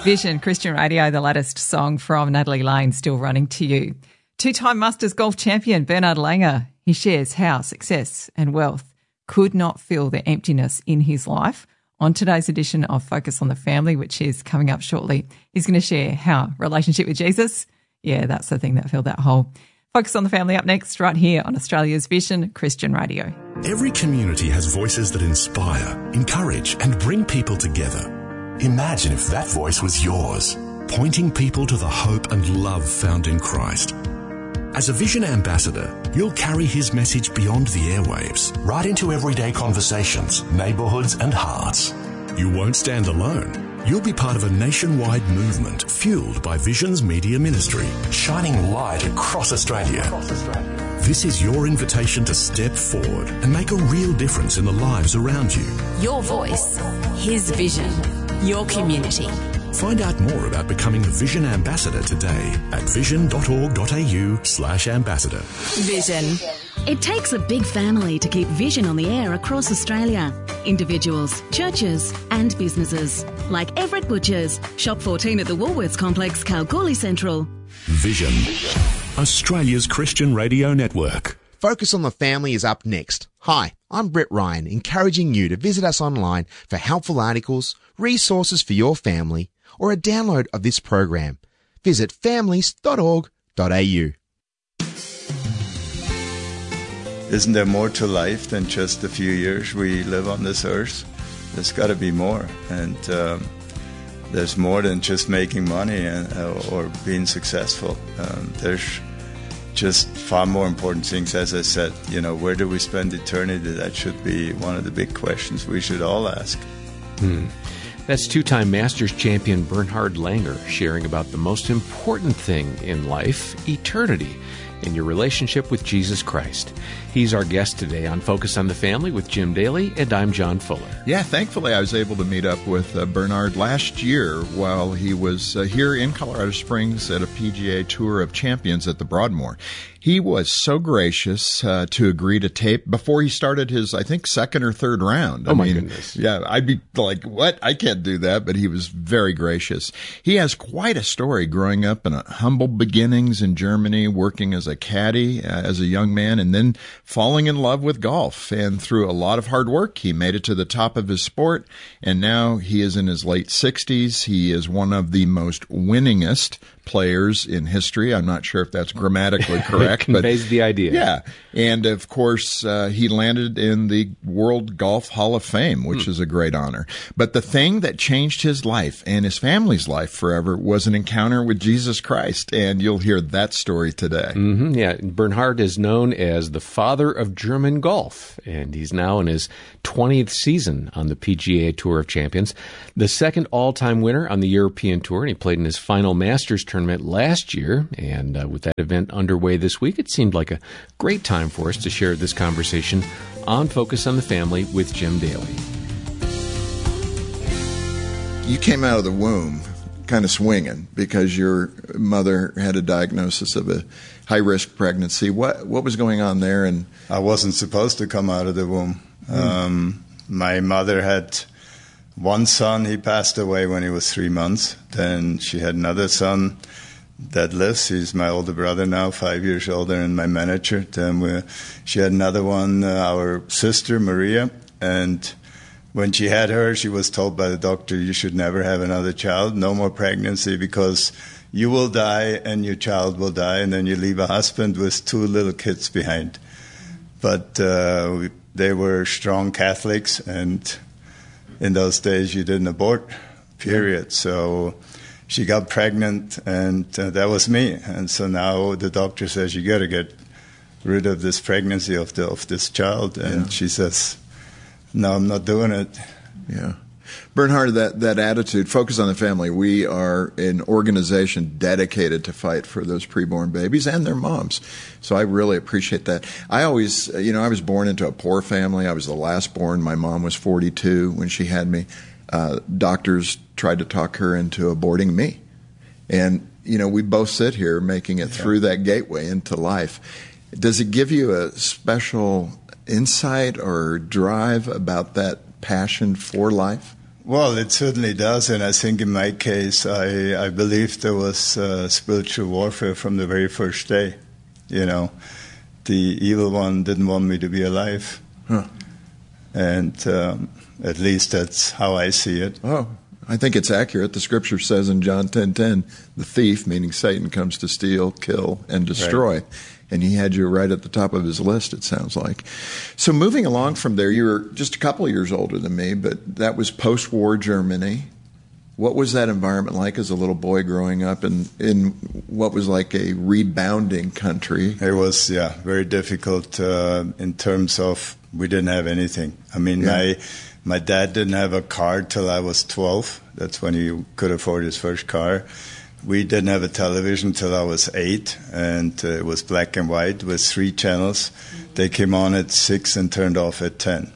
Vision Christian Radio, the latest song from Natalie Lane, still running to you. Two-time Masters golf champion Bernhard Langer, he shares how success and wealth could not fill the emptiness in his life. On today's edition of Focus on the Family, which is coming up shortly, he's going to share how relationship with Jesus, that's the thing that filled that hole. Focus on the Family up next, right here on Australia's Vision Christian Radio. Every community has voices that inspire, encourage, and bring people together. Imagine if that voice was yours, pointing people to the hope and love found in Christ. As a Vision ambassador, you'll carry his message beyond the airwaves, right into everyday conversations, neighbourhoods, and hearts. You won't stand alone. You'll be part of a nationwide movement fueled by Vision's media ministry, shining light across Australia. This is your invitation to step forward and make a real difference in the lives around you. Your voice, his vision, your community. Find out more about becoming a Vision ambassador today at vision.org.au/ambassador. Vision. It takes a big family to keep Vision on the air across Australia. Individuals, churches and businesses. Like Everett Butchers, Shop 14 at the Woolworths Complex, Kalgoorlie Central. Vision, Australia's Christian radio network. Focus on the Family is up next. Hi, I'm Brett Ryan, encouraging you to visit us online for helpful articles, resources for your family, or a download of this program. Visit families.org.au. Isn't there more to life than just the few years we live on this earth? There's got to be more. And there's more than just making money or being successful. There's just far more important things. As I said, where do we spend eternity? That should be one of the big questions we should all ask. That's two-time Masters champion Bernhard Langer sharing about the most important thing in life, eternity, in your relationship with Jesus Christ. He's our guest today on Focus on the Family with Jim Daly, and I'm John Fuller. Yeah, thankfully I was able to meet up with Bernhard last year while he was here in Colorado Springs at a PGA Tour of Champions at the Broadmoor. He was so gracious to agree to tape before he started his, I think, second or third round. I mean, goodness. Yeah, I'd be like, what? I can't do that. But he was very gracious. He has quite a story growing up in humble beginnings in Germany, working as a caddy as a young man, and then falling in love with golf. And through a lot of hard work, he made it to the top of his sport. And now he is in his late 60s. He is one of the most winningest players in history. I'm not sure if that's grammatically correct, but conveys the idea. Yeah. And of course, he landed in the World Golf Hall of Fame, which is a great honor. But the thing that changed his life and his family's life forever was an encounter with Jesus Christ. And you'll hear that story today. Yeah. Bernhard is known as the father of German golf, and he's now in his 20th season on the PGA Tour of Champions, the second all-time winner on the European Tour, and he played in his final Masters tournament last year. And with that event underway this week, it seemed like a great time for us to share this conversation on Focus on the Family with Jim Daly. You came out of the womb kind of swinging because your mother had a diagnosis of a high-risk pregnancy. What was going on there? And I wasn't supposed to come out of the womb. My mother had one son. He passed away when he was 3 months. Then she had another son that lives. He's my older brother now, 5 years older, and my manager. Then she had another one, our sister, Maria. And when she had her, she was told by the doctor, you should never have another child, no more pregnancy, because you will die and your child will die, and then you leave a husband with 2 little kids behind. But they were strong Catholics, and in those days you didn't abort, period. So she got pregnant, and that was me. And so now the doctor says, you got to get rid of this pregnancy of this child. And she says, no, I'm not doing it. Yeah. Bernhard, that attitude, Focus on the Family, we are an organization dedicated to fight for those preborn babies and their moms. So I really appreciate that. I always, I was born into a poor family. I was the last born. My mom was 42 when she had me. Doctors tried to talk her into aborting me. And, we both sit here making it through that gateway into life. Does it give you a special insight or drive about that passion for life? Well, it certainly does, and I think in my case, I believe there was spiritual warfare from the very first day. You know, the evil one didn't want me to be alive. Huh. And at least that's how I see it. Oh, I think it's accurate. The scripture says in John 10:10, the thief, meaning Satan, comes to steal, kill, and destroy. Right. And he had you right at the top of his list, it sounds like. So moving along from there, you were just a couple of years older than me, but that was post-war Germany. What was that environment like as a little boy growing up in what was like a rebounding country? It was, very difficult in terms of we didn't have anything. I mean, my dad didn't have a car till I was 12. That's when he could afford his first car. We didn't have a television till I was 8, and it was black and white with 3 channels. They came on at 6 and turned off at 10.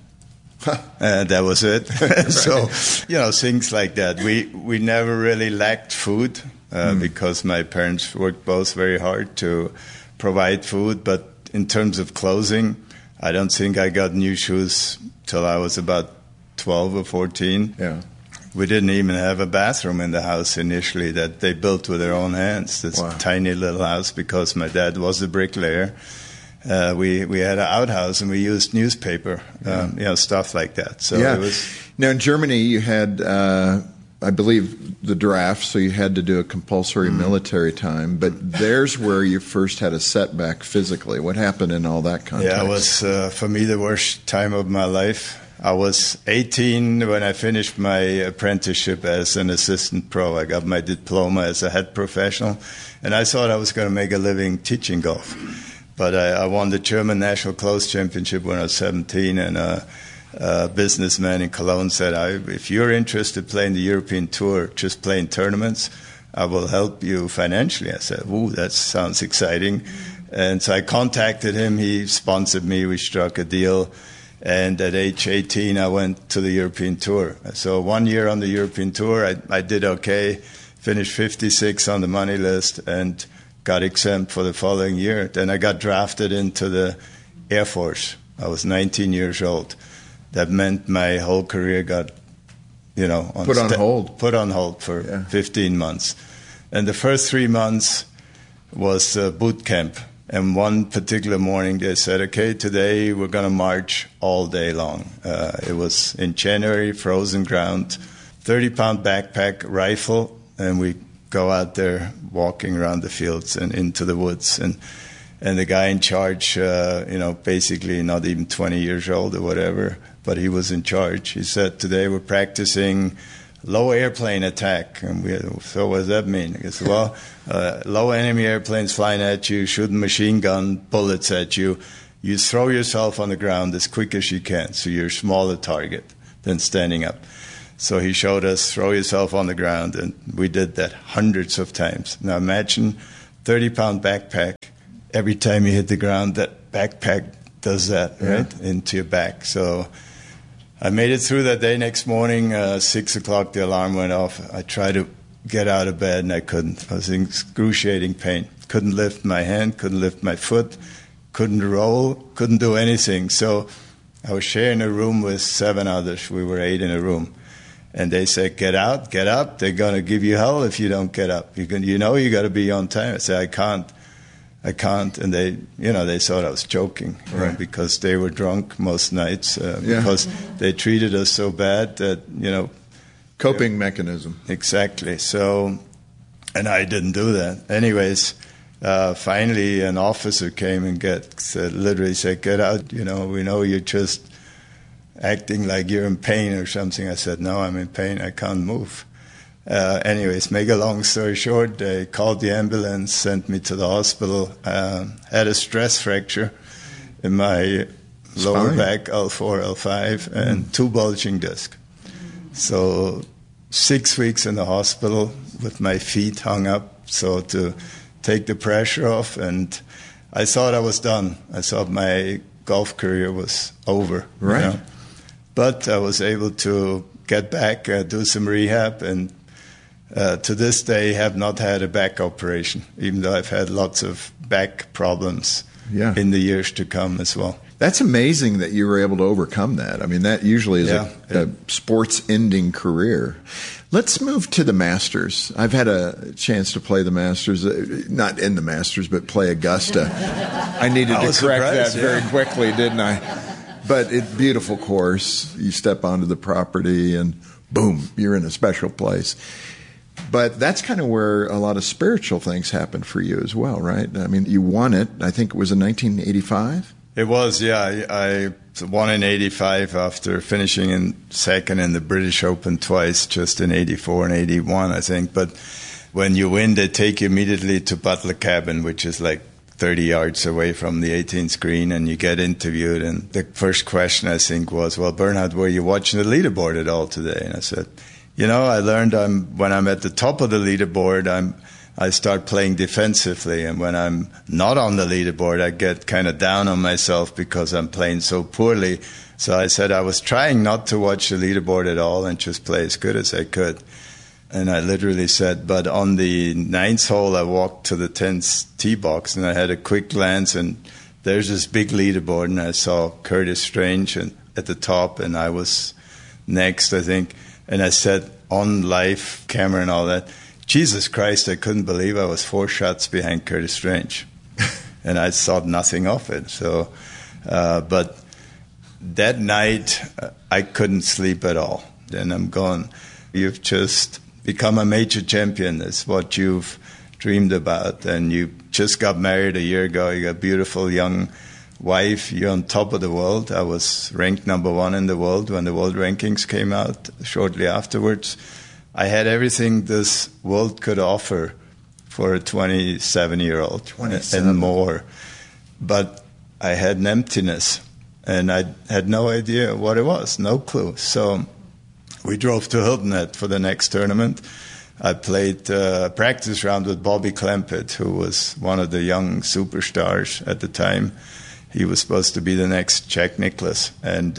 That was it. So, things like that. We never really lacked food because my parents worked both very hard to provide food. But in terms of clothing, I don't think I got new shoes till I was about 12 or 14. Yeah. We didn't even have a bathroom in the house initially that they built with their own hands. This tiny little house because my dad was a bricklayer. We had an outhouse and we used newspaper, stuff like that. So it was. Now in Germany, you had, I believe, the draft, so you had to do a compulsory military time. But there's where you first had a setback physically. What happened in all that context? Yeah, it was for me the worst time of my life. I was 18 when I finished my apprenticeship as an assistant pro. I got my diploma as a head professional, and I thought I was going to make a living teaching golf. But I won the German National Close Championship when I was 17, and a businessman in Cologne said, if you're interested in playing the European Tour, just playing tournaments, I will help you financially. I said, ooh, that sounds exciting. And so I contacted him. He sponsored me. We struck a deal. And at age 18, I went to the European Tour. So 1 year on the European Tour, I did okay, finished 56 on the money list, and got exempt for the following year. Then I got drafted into the Air Force. I was 19 years old. That meant my whole career got, put on hold. Put on hold for 15 months. And the first 3 months was boot camp. And one particular morning they said, okay, today we're going to march all day long. It was in January, frozen ground, 30-pound backpack, rifle, and we go out there walking around the fields and into the woods. And the guy in charge, basically not even 20 years old or whatever, but he was in charge. He said, today we're practicing low airplane attack. And so what does that mean? I said, well, low enemy airplanes flying at you, shooting machine gun bullets at you. You throw yourself on the ground as quick as you can, so you're a smaller target than standing up. So he showed us, throw yourself on the ground, and we did that hundreds of times. Now imagine 30-pound backpack. Every time you hit the ground, that backpack does that, right, into your back. So I made it through that day. Next morning, 6 o'clock, the alarm went off. I tried to get out of bed, and I couldn't. I was in excruciating pain. Couldn't lift my hand, couldn't lift my foot, couldn't roll, couldn't do anything. So I was sharing a room with 7 others. We were 8 in a room. And they said, get out, get up. They're going to give you hell if you don't get up. You got to be on time. I said, I can't. And they thought I was joking, right, because they were drunk most nights because they treated us so bad that, Coping mechanism. Exactly. So, and I didn't do that. Anyways, finally an officer came and literally said, get out. We know you're just acting like you're in pain or something. I said, no, I'm in pain. I can't move. Anyways, make a long story short, they called the ambulance, sent me to the hospital, had a stress fracture in my lower back, L4, L5, and 2 bulging discs. So 6 weeks in the hospital with my feet hung up, so to take the pressure off, and I thought I was done. I thought my golf career was over. Right. But I was able to get back, do some rehab, and to this day have not had a back operation, even though I've had lots of back problems in the years to come as well. That's amazing that you were able to overcome that. I mean, that usually is a sports-ending career. Let's move to the Masters. I've had a chance to play the Masters, not in the Masters, but play Augusta. I needed to correct that very quickly, didn't I? But beautiful course. You step onto the property and boom, you're in a special place. But that's kind of where a lot of spiritual things happen for you as well, right? I mean, you won it, I think it was in 1985? It was, yeah. I won in 85 after finishing in second in the British Open twice, just in 84 and 81, I think. But when you win, they take you immediately to Butler Cabin, which is like 30 yards away from the 18th green, and you get interviewed. And the first question, I think, was, well, Bernhard, were you watching the leaderboard at all today? And I said, I learned when I'm at the top of the leaderboard, I start playing defensively, and when I'm not on the leaderboard, I get kind of down on myself because I'm playing so poorly. So I said I was trying not to watch the leaderboard at all and just play as good as I could. And I literally said, but on the 9th hole, I walked to the 10th tee box, and I had a quick glance, and there's this big leaderboard, and I saw Curtis Strange at the top, and I was next, I think. And I said on live camera and all that, Jesus Christ, I couldn't believe I was 4 shots behind Curtis Strange. And I thought nothing of it. So, but that night, I couldn't sleep at all. Then I'm going, you've just become a major champion. That's what you've dreamed about. And you just got married a year ago. You got a beautiful young wife. You're on top of the world. I was ranked number 1 in the world when the world rankings came out shortly afterwards. I had everything this world could offer for a 27-year-old and more. But I had an emptiness, and I had no idea what it was, no clue. So we drove to Hilton Head for the next tournament. I played a practice round with Bobby Clempett, who was one of the young superstars at the time. He was supposed to be the next Jack Nicklaus. And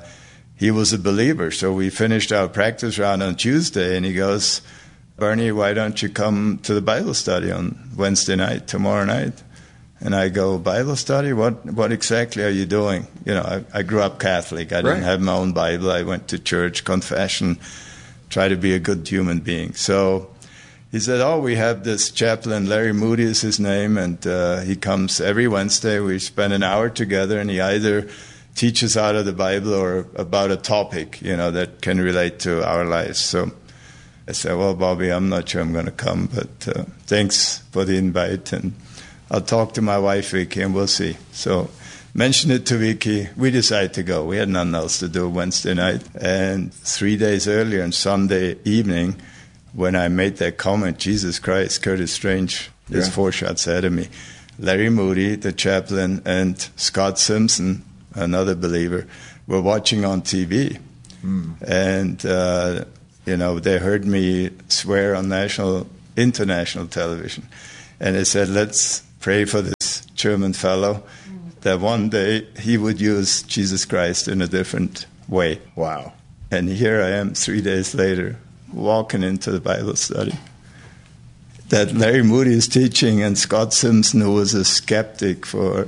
he was a believer. So we finished our practice round on Tuesday, and he goes, Bernie, why don't you come to the Bible study on Wednesday night, tomorrow night? And I go, Bible study? What exactly are you doing? I grew up Catholic. I didn't have my own Bible. I went to church, confession, try to be a good human being. So he said, we have this chaplain, Larry Moody is his name, and he comes every Wednesday. We spend an hour together, and he either teaches out of the Bible or about a topic, that can relate to our lives. So I said, well, Bobby, I'm not sure I'm going to come, but thanks for the invite, and I'll talk to my wife, Vicky, and we'll see. So mentioned it to Vicky. We decided to go. We had nothing else to do Wednesday night. And 3 days earlier, on Sunday evening, when I made that comment, Jesus Christ, Curtis Strange is 4 shots ahead of me. Larry Moody, the chaplain, and Scott Simpson, another believer, were watching on TV. And, they heard me swear on international television. And they said, let's pray for this German fellow that one day he would use Jesus Christ in a different way. Wow. And here I am 3 days later, walking into the Bible study that Larry Moody is teaching, and Scott Simpson, who was a skeptic for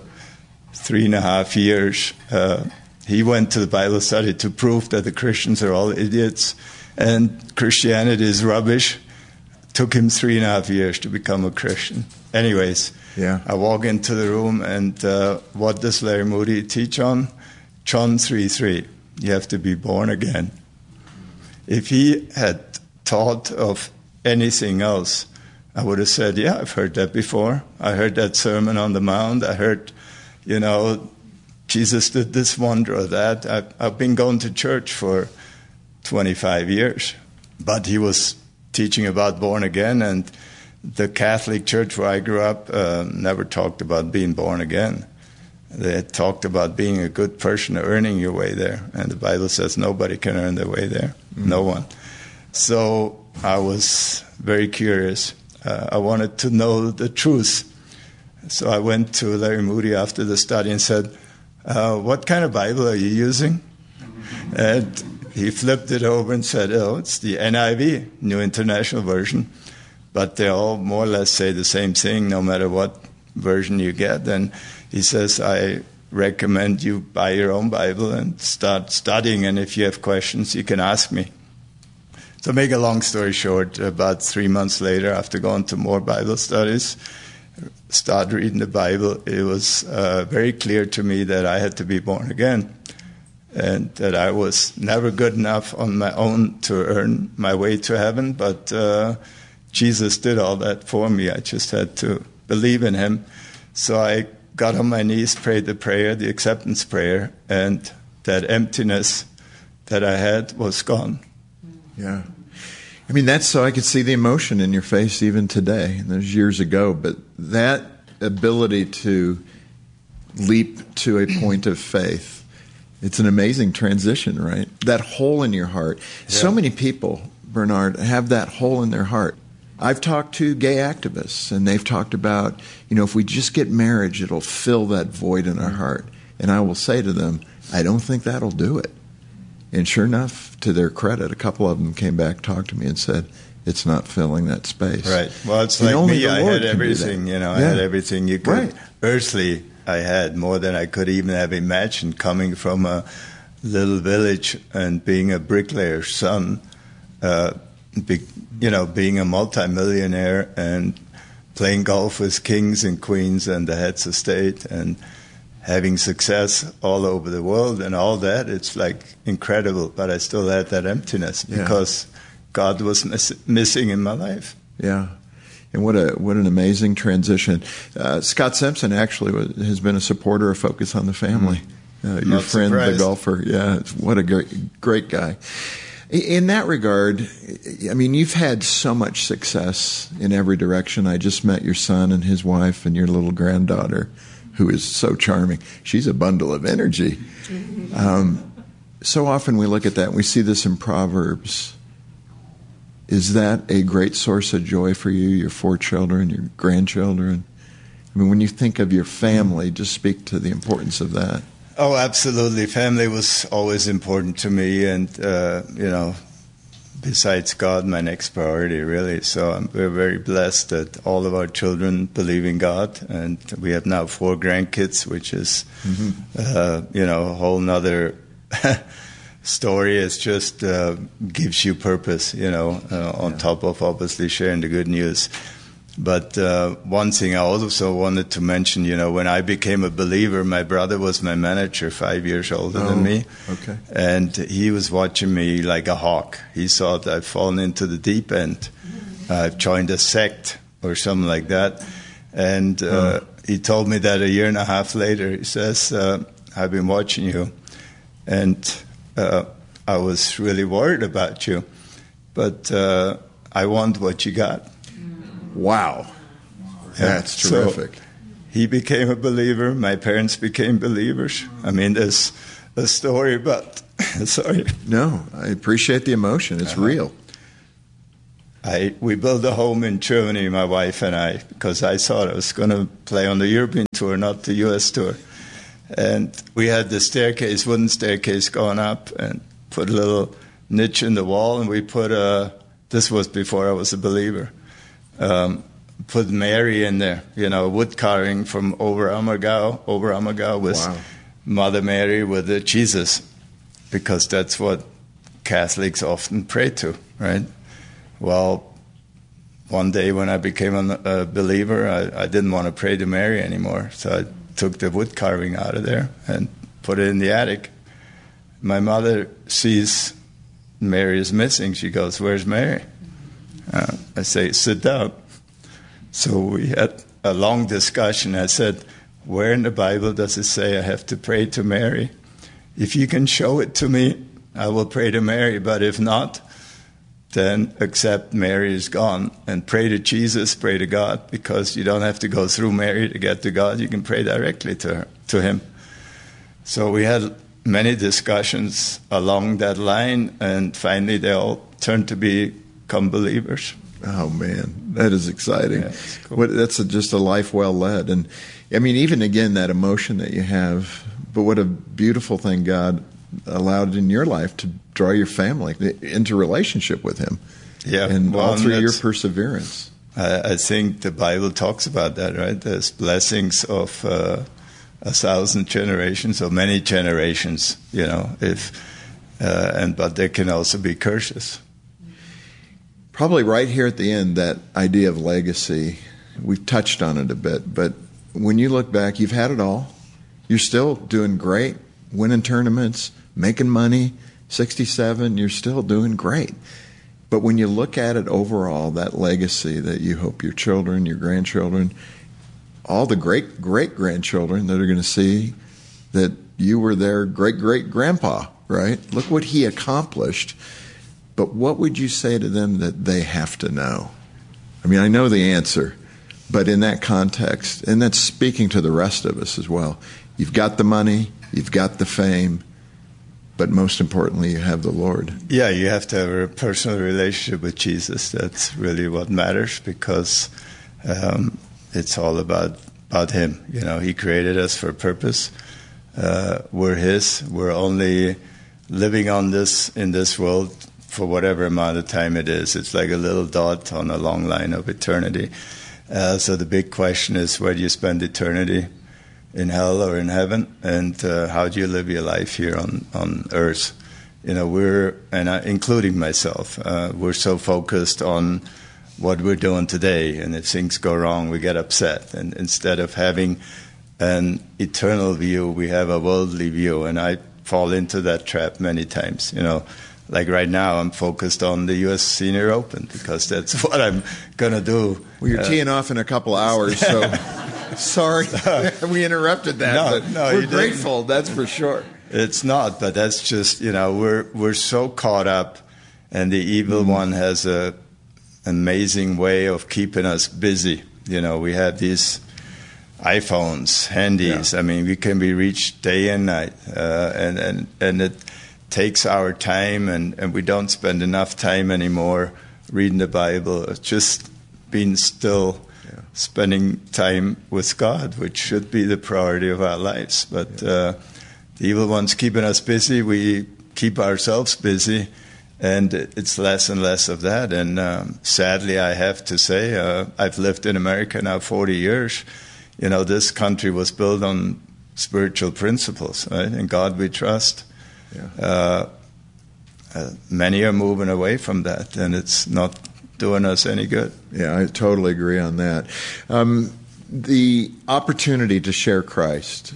3.5 years, he went to the Bible study to prove that the Christians are all idiots and Christianity is rubbish. Took him 3.5 years to become a Christian. Anyways, I walk into the room, and what does Larry Moody teach on? John 3:3. You have to be born again. If he had thought of anything else, I would have said, yeah, I've heard that before. I heard that Sermon on the Mount. I heard, Jesus did this wonder or that. I've been going to church for 25 years. But he was teaching about born again, and the Catholic Church where I grew up never talked about being born again. They had talked about being a good person, earning your way there. And the Bible says nobody can earn their way there. No one. So I was very curious. I wanted to know the truth. So I went to Larry Moody after the study and said, what kind of Bible are you using? And he flipped it over and said, it's the NIV, New International Version. But they all more or less say the same thing, no matter what version you get. And he says, I recommend you buy your own Bible and start studying. And if you have questions, you can ask me. To make a long story short, about 3 months later, after going to more Bible studies, start reading the Bible, it was very clear to me that I had to be born again, and that I was never good enough on my own to earn my way to heaven, but Jesus did all that for me. I just had to believe in him. So I got on my knees, prayed the prayer, the acceptance prayer, and that emptiness that I had was gone. Yeah. I mean, that's so I could see the emotion in your face even today. And there's years ago, but that ability to leap to a point of faith, it's an amazing transition, right? That hole in your heart. Yeah. So many people, Bernard, have that hole in their heart. I've talked to gay activists, and they've talked about, if we just get marriage, it'll fill that void in our heart. And I will say to them, I don't think that'll do it. And sure enough, to their credit, a couple of them came back, talked to me, and said, it's not filling that space. Right. Well, it's like me. I had everything, I had everything you could. Right. Earthly, I had more than I could even have imagined, coming from a little village and being a bricklayer's son, being a multimillionaire and playing golf with kings and queens and the heads of state and having success all over the world and all that. It's like incredible, but I still had that emptiness because God was missing in my life. Yeah. And what an amazing transition. Scott Simpson actually has been a supporter of Focus on the Family. Your friend, the golfer. Yeah, what a great guy. In that regard, I mean, you've had so much success in every direction. I just met your son and his wife and your little granddaughter, who is so charming. She's a bundle of energy. So often we look at that and we see this in Proverbs. Is that a great source of joy for you, your 4 children, your grandchildren? I mean, when you think of your family, just speak to the importance of that. Oh, absolutely. Family was always important to me, and, besides God, my next priority, really. So we're very blessed that all of our children believe in God, and we have now 4 grandkids, which is, a whole nother story. It just gives you purpose, on top of obviously sharing the good news. But one thing I also wanted to mention, when I became a believer, my brother was my manager, 5 years older than me. Okay. And he was watching me like a hawk. He thought I'd fallen into the deep end. I've joined a sect or something like that. And he told me that a year and a half later. He says, I've been watching you, and I was really worried about you. But I want what you got. Wow. That's terrific. So he became a believer. My parents became believers. I mean, there's a story, but sorry. No, I appreciate the emotion. It's real. We built a home in Germany, my wife and I, because I thought I was going to play on the European tour, not the U.S. tour. And we had the wooden staircase going up, and put a little niche in the wall, and we put this was before I was a believer. Put Mary in there, wood carving from Oberammergau with Mother Mary with the Jesus, because that's what Catholics often pray to, right? Well, one day when I became a believer, I didn't want to pray to Mary anymore, so I took the wood carving out of there and put it in the attic. My mother sees Mary is missing. She goes, "Where's Mary?" I say, "Sit down." So we had a long discussion. I said, "Where in the Bible does it say I have to pray to Mary? If you can show it to me, I will pray to Mary. But if not, then accept Mary is gone and pray to Jesus, pray to God, because you don't have to go through Mary to get to God. You can pray directly to him." So we had many discussions along that line, and finally they all turned to become believers. Oh, man, that is exciting. Yeah, cool. That's just a life well led. And, I mean, even, again, that emotion that you have, but what a beautiful thing God allowed in your life to draw your family into relationship with Him. Yeah. And all through your perseverance. I think the Bible talks about that, right? There's blessings of 1,000 generations or many generations, but there can also be curses. Probably right here at the end, that idea of legacy, we've touched on it a bit, but when you look back, you've had it all. You're still doing great, winning tournaments, making money, 67, you're still doing great. But when you look at it overall, that legacy that you hope your children, your grandchildren, all the great-great-grandchildren that are going to see that you were their great-great-grandpa, right? Look what he accomplished. But what would you say to them that they have to know? I mean, I know the answer, but in that context, and that's speaking to the rest of us as well, you've got the money, you've got the fame, but most importantly, you have the Lord. Yeah, you have to have a personal relationship with Jesus. That's really what matters, because it's all about Him. He created us for a purpose. We're His. We're only living in this world for whatever amount of time it is. It's like a little dot on a long line of eternity. So the big question is, where do you spend eternity? In hell or in heaven? And how do you live your life here on earth? Including myself, we're so focused on what we're doing today, and if things go wrong, we get upset. And instead of having an eternal view, we have a worldly view, and I fall into that trap many times. Like right now, I'm focused on the U.S. Senior Open because that's what I'm going to do. Well, you're teeing off in a couple hours, so sorry we interrupted that. No, we're grateful, that's for sure. It's not, but that's just, we're so caught up, and the evil one has an amazing way of keeping us busy. We have these iPhones, handies. Yeah. I mean, we can be reached day and night, and it takes our time, and we don't spend enough time anymore reading the Bible. It's just being still, spending time with God, which should be the priority of our lives. But the evil one's keeping us busy. We keep ourselves busy, and it's less and less of that. And sadly, I have to say, I've lived in America now 40 years. This country was built on spiritual principles, right? In God we trust. Yeah. Many are moving away from that, and it's not doing us any good. Yeah, I totally agree on that. The opportunity to share Christ,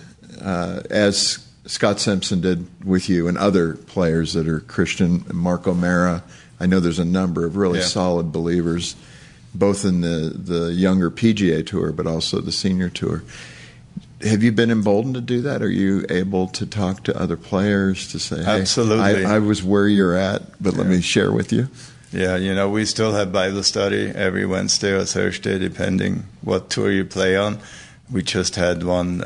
as Scott Simpson did with you and other players that are Christian, Mark O'Mara, I know there's a number of really solid believers, both in the younger PGA Tour, but also the Senior Tour. Have you been emboldened to do that? Are you able to talk to other players to say, hey, absolutely, I was where you're at, but let me share with you? Yeah, we still have Bible study every Wednesday or Thursday, depending what tour you play on. We just had one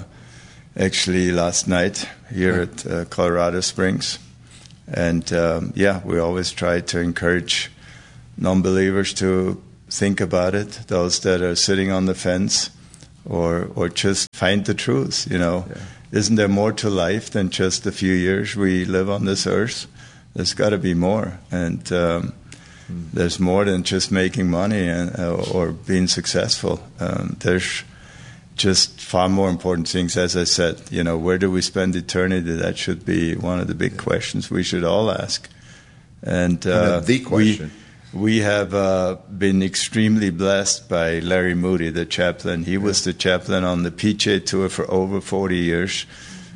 actually last night here at Colorado Springs. And, we always try to encourage non-believers to think about it, those that are sitting on the fence, or just find the truth, Isn't there more to life than just the few years we live on this earth? There's got to be more. And there's more than just making money or being successful. There's just far more important things. As I said, where do we spend eternity? That should be one of the big questions we should all ask. And the question. We have been extremely blessed by Larry Moody, the chaplain. He was the chaplain on the PGA Tour for over 40 years.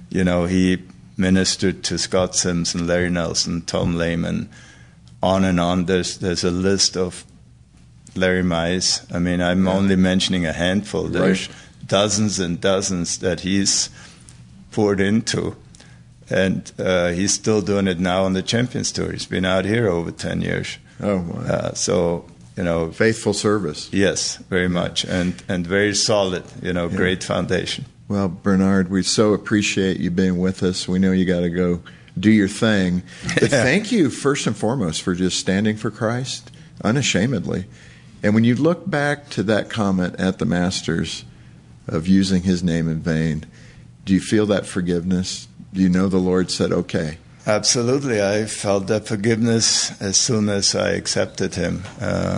He ministered to Scott Simpson, Larry Nelson, Tom Lehman, on and on. There's a list of Larry Mize. I mean, I'm only mentioning a handful. There's dozens and dozens that he's poured into. And he's still doing it now on the Champions Tour. He's been out here over 10 years. Oh, wow. Faithful service. Yes, very much. And very solid, great foundation. Well, Bernard, we so appreciate you being with us. We know you got to go do your thing. But thank you, first and foremost, for just standing for Christ unashamedly. And when you look back to that comment at the Masters of using his name in vain, do you feel that forgiveness? Do you know the Lord said, okay? Absolutely. I felt that forgiveness as soon as I accepted him.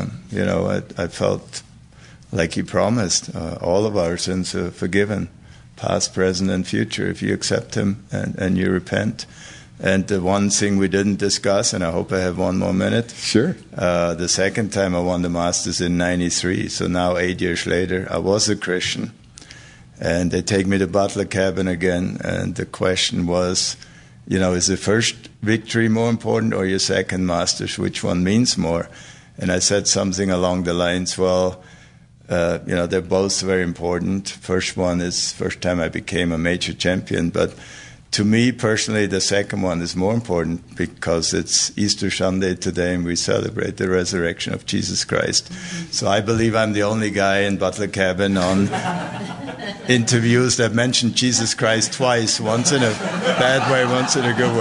I felt like he promised all of our sins are forgiven past, present, and future, if you accept him and you repent. And the one thing we didn't discuss, and I hope I have one more minute. Sure. The second time I won the Masters in 93, so now 8 years later, I was a Christian. And they take me to Butler Cabin again, and the question was, is the first victory more important or your second Masters? Which one means more? And I said something along the lines, they're both very important. First one is first time I became a major champion, but to me personally, the second one is more important because it's Easter Sunday today and we celebrate the resurrection of Jesus Christ. So I believe I'm the only guy in Butler Cabin on interviews that mentioned Jesus Christ twice, once in a bad way, once in a good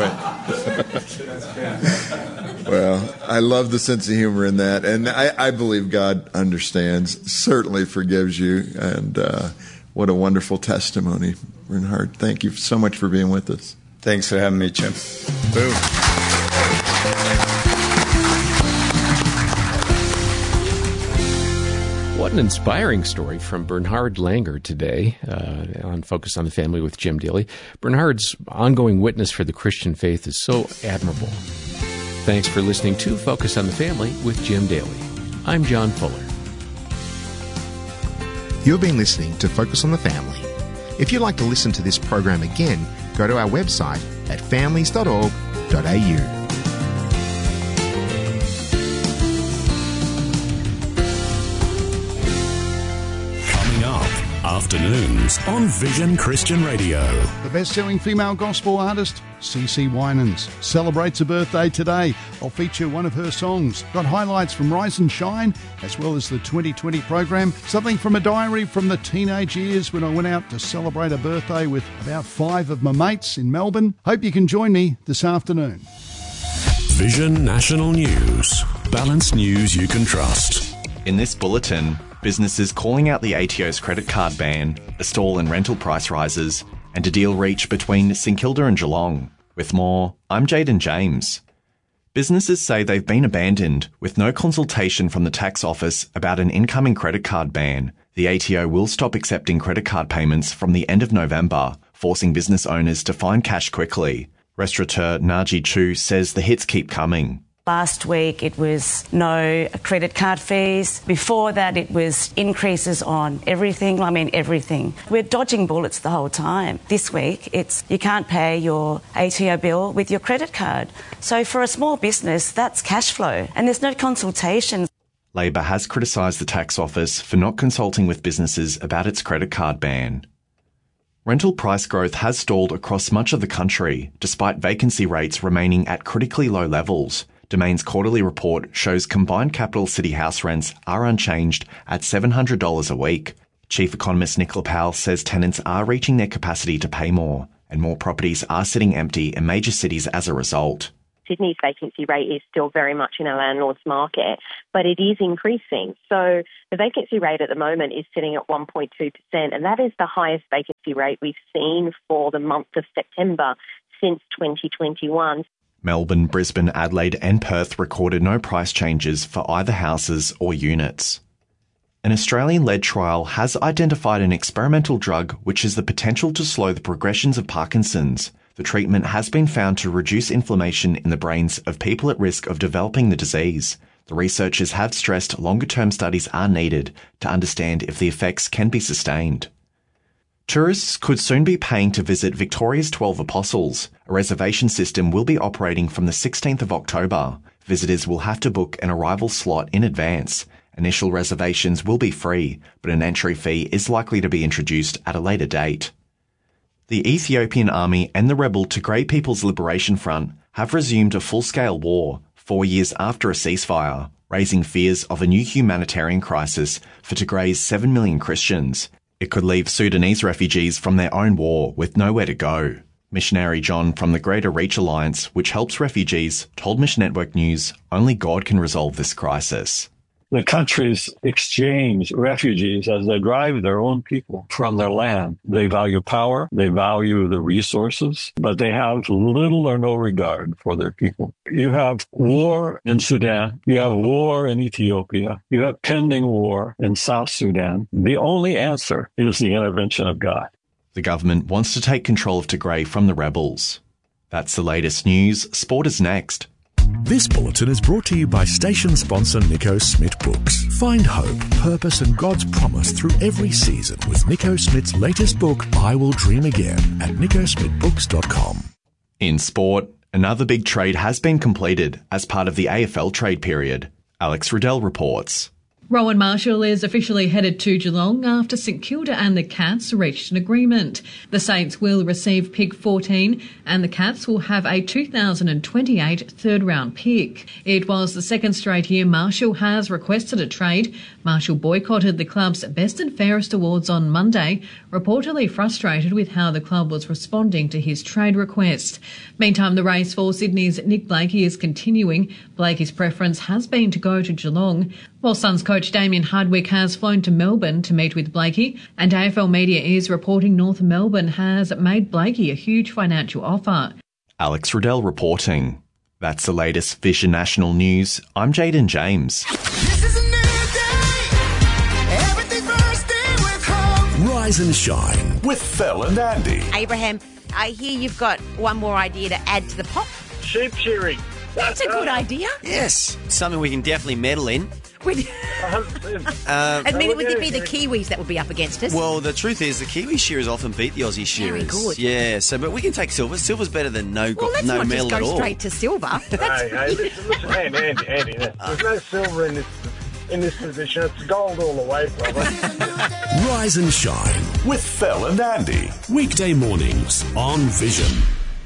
way. Well, I love the sense of humor in that. And I believe God understands, certainly forgives you. And what a wonderful testimony, Bernhard. Thank you so much for being with us. Thanks for having me, Jim. Boom. What an inspiring story from Bernhard Langer today on Focus on the Family with Jim Daly. Bernhard's ongoing witness for the Christian faith is so admirable. Thanks for listening to Focus on the Family with Jim Daly. I'm John Fuller. You've been listening to Focus on the Family. If you'd like to listen to this program again, go to our website at families.org.au. Afternoons on Vision Christian Radio. The best-selling female gospel artist, CeCe Winans, celebrates a birthday today. I'll feature one of her songs. Got highlights from Rise and Shine, as well as the 2020 program. Something from a diary from the teenage years when I went out to celebrate a birthday with about 5 of my mates in Melbourne. Hope you can join me this afternoon. Vision National News. Balanced news you can trust. In this bulletin, businesses calling out the ATO's credit card ban, a stall in rental price rises, and a deal reached between St Kilda and Geelong. With more, I'm Jaden James. Businesses say they've been abandoned with no consultation from the tax office about an incoming credit card ban. The ATO will stop accepting credit card payments from the end of November, forcing business owners to find cash quickly. Restaurateur Naji Chu says the hits keep coming. Last week it was no credit card fees. Before that it was increases on everything. Everything. We're dodging bullets the whole time. This week it's you can't pay your ATO bill with your credit card. So for a small business, that's cash flow and there's no consultation. Labor has criticised the tax office for not consulting with businesses about its credit card ban. Rental price growth has stalled across much of the country, despite vacancy rates remaining at critically low levels. Domain's quarterly report shows combined capital city house rents are unchanged at $700 a week. Chief economist Nicola Powell says tenants are reaching their capacity to pay more, and more properties are sitting empty in major cities as a result. Sydney's vacancy rate is still very much in a landlord's market, but it is increasing. So the vacancy rate at the moment is sitting at 1.2%, and that is the highest vacancy rate we've seen for the month of September since 2021. Melbourne, Brisbane, Adelaide and Perth recorded no price changes for either houses or units. An Australian-led trial has identified an experimental drug which has the potential to slow the progressions of Parkinson's. The treatment has been found to reduce inflammation in the brains of people at risk of developing the disease. The researchers have stressed longer-term studies are needed to understand if the effects can be sustained. Tourists could soon be paying to visit Victoria's 12 Apostles. A reservation system will be operating from the 16th of October. Visitors will have to book an arrival slot in advance. Initial reservations will be free, but an entry fee is likely to be introduced at a later date. The Ethiopian army and the rebel Tigray People's Liberation Front have resumed a full-scale war 4 years after a ceasefire, raising fears of a new humanitarian crisis for Tigray's 7 million Christians. It could leave Sudanese refugees from their own war with nowhere to go. Missionary John from the Greater Reach Alliance, which helps refugees, told Mission Network News only God can resolve this crisis. The countries exchange refugees as they drive their own people from their land. They value power, they value the resources, but they have little or no regard for their people. You have war in Sudan, you have war in Ethiopia, you have pending war in South Sudan. The only answer is the intervention of God. The government wants to take control of Tigray from the rebels. That's the latest news. Sport is next. This bulletin is brought to you by station sponsor Nico Smith Books. Find hope, purpose and God's promise through every season with Nico Smith's latest book, I Will Dream Again, at nicosmithbooks.com. In sport, another big trade has been completed as part of the AFL trade period. Alex Riddell reports. Rowan Marshall is officially headed to Geelong after St Kilda and the Cats reached an agreement. The Saints will receive pick 14 and the Cats will have a 2028 third-round pick. It was the second straight year Marshall has requested a trade. Marshall boycotted the club's Best and Fairest awards on Monday, reportedly frustrated with how the club was responding to his trade request. Meantime, the race for Sydney's Nick Blakey is continuing. Blakey's preference has been to go to Geelong, while Suns coach Damien Hardwick has flown to Melbourne to meet with Blakey, and AFL Media is reporting North Melbourne has made Blakey a huge financial offer. Alex Riddell reporting. That's the latest Vision National News. I'm Jaden James. Rise and shine with Phil and Andy. Abraham, I hear you've got one more idea to add to the pot. Sheep shearing. That's a good idea. Yes, something we can definitely meddle in. Would it be the Kiwis that would be up against us? Well, the truth is the Kiwi shearers often beat the Aussie shearers. Very good. Yeah, but we can take silver. Silver's better than no medal at all. Let's not just go straight to silver. Hey, listen, Andy, there's no silver in this position. It's gold all the way, brother. Rise and shine with Phil and Andy. Weekday mornings on Vision.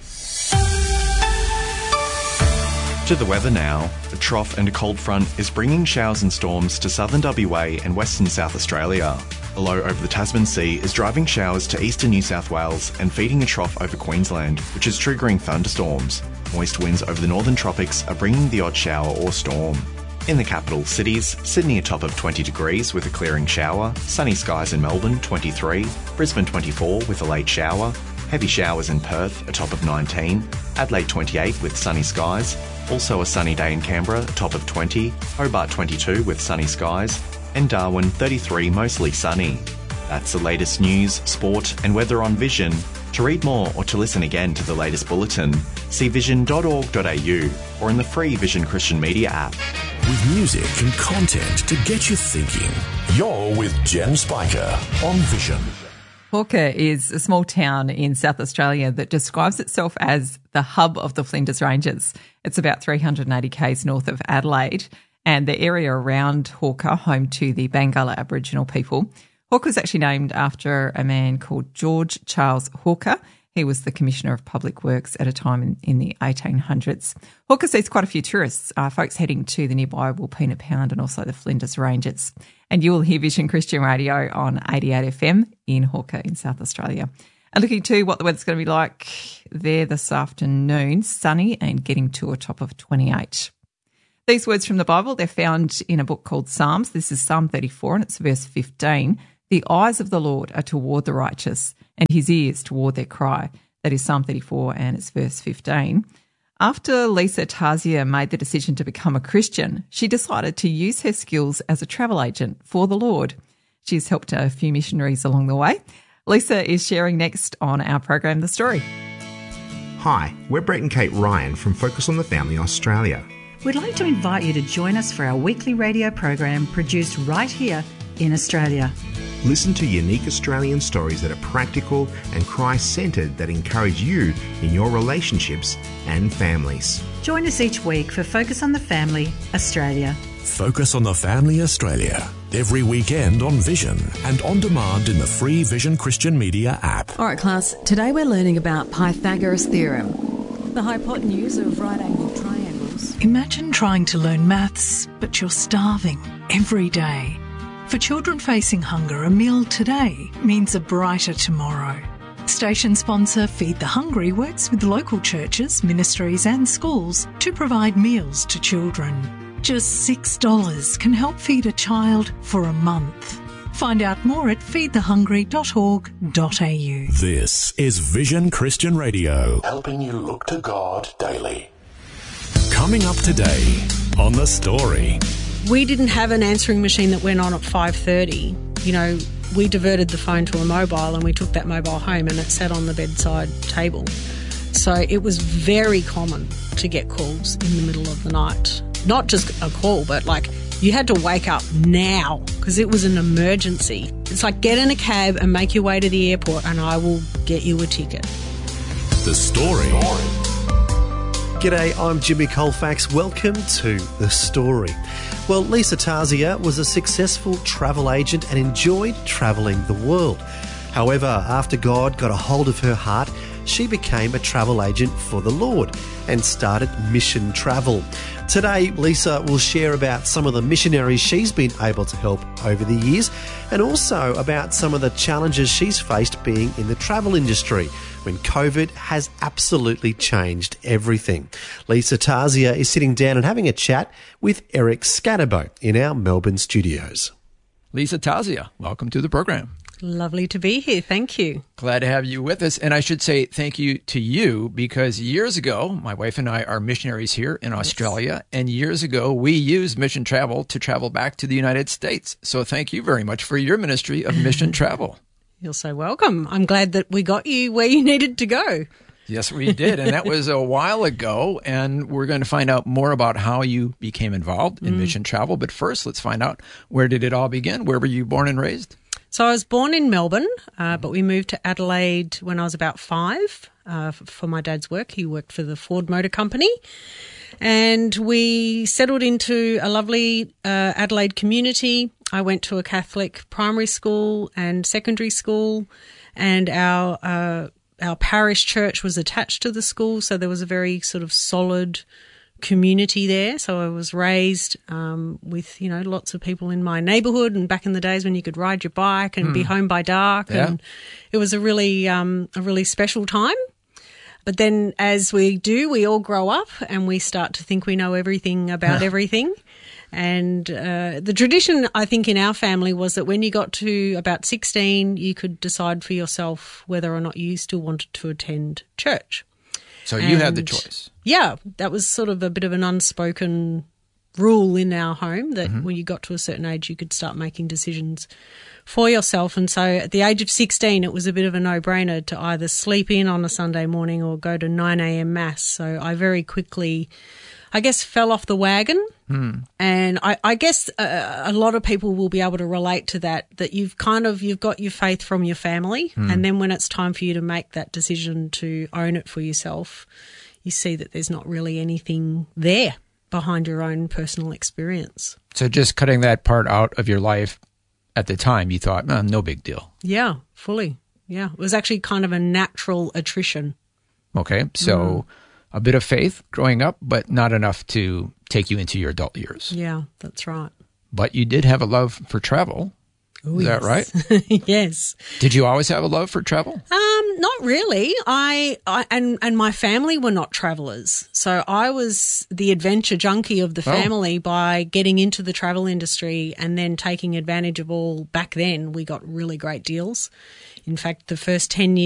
To the weather now. A trough and a cold front is bringing showers and storms to southern WA and western South Australia. A low over the Tasman Sea is driving showers to eastern New South Wales and feeding a trough over Queensland, which is triggering thunderstorms. Moist winds over the northern tropics are bringing the odd shower or storm. In the capital cities, Sydney a top of 20 degrees with a clearing shower, sunny skies in Melbourne 23, Brisbane 24 with a late shower, heavy showers in Perth a top of 19, Adelaide 28 with sunny skies, also a sunny day in Canberra, a top of 20, Hobart 22 with sunny skies, and Darwin 33 mostly sunny. That's the latest news, sport and weather on Vision. To read more or to listen again to the latest bulletin, see vision.org.au or in the free Vision Christian Media app. With music and content to get you thinking, you're with Jen Spiker on Vision. Hawker is a small town in South Australia that describes itself as the hub of the Flinders Ranges. It's about 380 k's north of Adelaide, and the area around Hawker, home to the Bangala Aboriginal people. Hawker was actually named after a man called George Charles Hawker. He was the Commissioner of Public Works at a time in the 1800s. Hawker sees quite a few tourists, folks heading to the nearby Wilpena Pound and also the Flinders Ranges. And you will hear Vision Christian Radio on 88 FM in Hawker in South Australia. And looking to what the weather's going to be like there this afternoon, sunny and getting to a top of 28. These words from the Bible, they're found in a book called Psalms. This is Psalm 34 and it's verse 15. The eyes of the Lord are toward the righteous and his ears toward their cry. That is Psalm 34 and it's verse 15. After Lisa Tazia made the decision to become a Christian, she decided to use her skills as a travel agent for the Lord. She's helped a few missionaries along the way. Lisa is sharing next on our program The Story. Hi, we're Brett and Kate Ryan from Focus on the Family Australia. We'd like to invite you to join us for our weekly radio program produced right here in Australia. Listen to unique Australian stories that are practical and Christ-centred that encourage you in your relationships and families. Join us each week for Focus on the Family Australia. Focus on the Family Australia. Every weekend on Vision and on demand in the free Vision Christian Media app. All right, class. Today we're learning about Pythagoras' theorem, the hypotenuse of right-angled triangles. Imagine trying to learn maths, but you're starving every day. For children facing hunger, a meal today means a brighter tomorrow. Station sponsor Feed the Hungry works with local churches, ministries and schools to provide meals to children. Just $6 can help feed a child for a month. Find out more at feedthehungry.org.au. This is Vision Christian Radio, helping you look to God daily. Coming up today on The Story. We didn't have an answering machine that went on at 5:30. You know, we diverted the phone to a mobile and we took that mobile home and it sat on the bedside table. So it was very common to get calls in the middle of the night. Not just a call, but like you had to wake up now because it was an emergency. It's like get in a cab and make your way to the airport and I will get you a ticket. The Story. G'day, I'm Jimmy Colfax. Welcome to The Story. Well, Lisa Tarzia was a successful travel agent and enjoyed travelling the world. However, after God got a hold of her heart, she became a travel agent for the Lord and started Mission Travel. Today, Lisa will share about some of the missionaries she's been able to help over the years and also about some of the challenges she's faced being in the travel industry when COVID has absolutely changed everything. Lisa Tarzia is sitting down and having a chat with Eric Scatterbo in our Melbourne studios. Lisa Tarzia, welcome to the program. Lovely to be here. Thank you. Glad to have you with us. And I should say thank you to you because years ago, my wife and I are missionaries here in Australia. And years ago, we used Mission Travel to travel back to the United States. So thank you very much for your ministry of Mission Travel. You're so welcome. I'm glad that we got you where you needed to go. Yes, we did. And that was a while ago. And we're going to find out more about how you became involved in Mission Travel. But first, let's find out, where did it all begin? Where were you born and raised? So I was born in Melbourne, but we moved to Adelaide when I was about 5 for my dad's work. He worked for the Ford Motor Company. And we settled into a lovely Adelaide community. I went to a Catholic primary school and secondary school, and our parish church was attached to the school, so there was a very sort of solid community there. So I was raised with, lots of people in my neighbourhood, and back in the days when you could ride your bike and be home by dark, and it was a really special time. But then as we do, we all grow up and we start to think we know everything about everything. And the tradition, I think, in our family was that when you got to about 16, you could decide for yourself whether or not you still wanted to attend church. So you had the choice. Yeah, that was sort of a bit of an unspoken rule in our home that when you got to a certain age, you could start making decisions for yourself. And so at the age of 16, it was a bit of a no-brainer to either sleep in on a Sunday morning or go to 9 a.m. Mass. So I very quickly, I guess, fell off the wagon. And I guess a lot of people will be able to relate to that you've got your faith from your family. And then when it's time for you to make that decision to own it for yourself, you see that there's not really anything there behind your own personal experience. So just cutting that part out of your life at the time, you thought, no big deal. Yeah, fully. Yeah. It was actually kind of a natural attrition. Okay. So a bit of faith growing up, but not enough to take you into your adult years. Yeah, that's right. But you did have a love for travel. Ooh, Is that right? Yes. Did you always have a love for travel? Not really. I and my family were not travelers. So I was the adventure junkie of the family by getting into the travel industry and then taking advantage of all. Back then, we got really great deals. In fact, the first 10 years